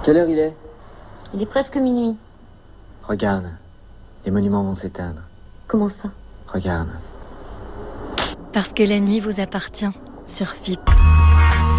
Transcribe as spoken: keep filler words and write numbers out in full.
Quelle heure il est? Il est presque minuit. Regarde, les monuments vont s'éteindre. Comment ça? Regarde. Parce que la nuit vous appartient sur F I P.